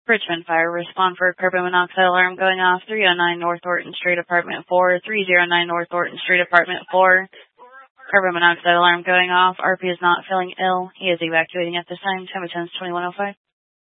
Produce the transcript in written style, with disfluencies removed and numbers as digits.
Richmond Fire, respond for carbon monoxide alarm going off 309 North Thornton Street, Apartment 4, 309 North Thornton Street, Apartment 4. Carbon monoxide alarm going off. RP is not feeling ill. He is evacuating at this time. Time attends 2105.